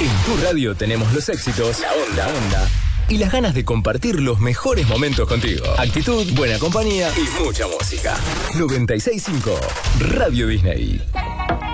En tu radio tenemos los éxitos, la onda y las ganas de compartir los mejores momentos contigo. Actitud, buena compañía y mucha música. 96.5 Radio Disney.